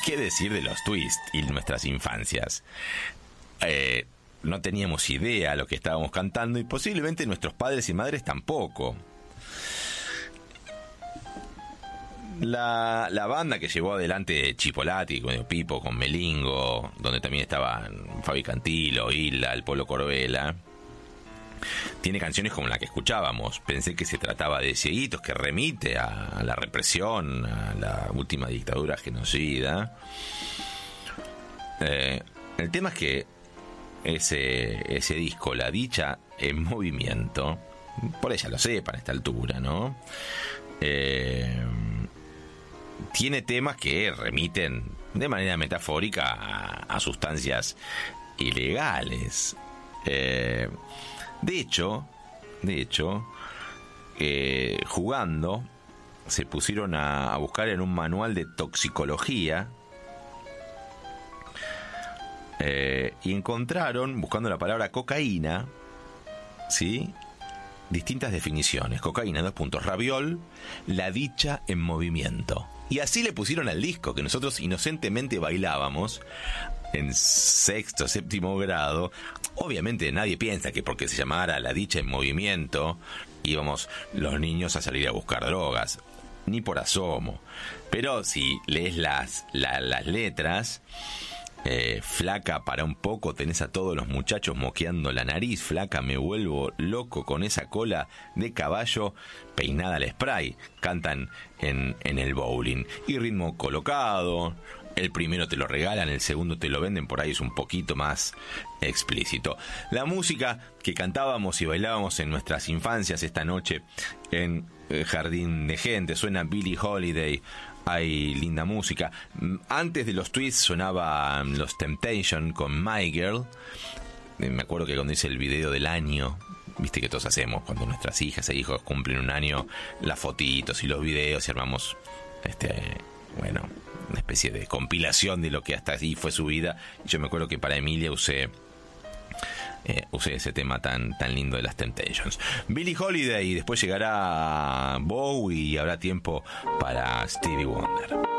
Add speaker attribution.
Speaker 1: ¿Qué decir de los Twists y nuestras infancias? No teníamos idea lo que estábamos cantando y posiblemente nuestros padres y madres tampoco. La banda que llevó adelante Chipolati, con Pipo, con Melingo, donde también estaban Fabi Cantilo, Hilda, el Polo Corbella, tiene canciones como la que escuchábamos. Pensé que se trataba de Cieguitos, que remite a la represión, a la última dictadura genocida. El tema es que ese disco, La Dicha en Movimiento, por ella lo sepan a esta altura, ¿no? Tiene temas que remiten de manera metafórica a sustancias ilegales. De hecho, jugando, se pusieron a buscar en un manual de toxicología y encontraron, buscando la palabra cocaína, ¿sí?, distintas definiciones. Cocaína, raviol, La Dicha en Movimiento. Y así le pusieron al disco que nosotros inocentemente bailábamos en 6º, 7º grado. Obviamente nadie piensa que porque se llamara La Dicha en Movimiento íbamos los niños a salir a buscar drogas, ni por asomo. Pero si lees las letras, flaca, para un poco, tenés a todos los muchachos moqueando la nariz, flaca, me vuelvo loco con esa cola de caballo peinada al spray, cantan en el bowling. Y ritmo colocado, el primero te lo regalan, el segundo te lo venden, por ahí es un poquito más explícito. La música que cantábamos y bailábamos en nuestras infancias esta noche en Jardín de Gente, suena Billie Holiday, hay linda música. Antes de los Twists sonaban los Temptation con My Girl. Me acuerdo que cuando hice el video del año, viste que todos hacemos cuando nuestras hijas e hijos cumplen un año, las fotitos y los videos, y armamos una especie de compilación de lo que hasta ahí fue su vida. Yo me acuerdo que para Emilia usé ese tema tan lindo de las Temptations. Billie Holiday, y después llegará Bowie y habrá tiempo para Stevie Wonder.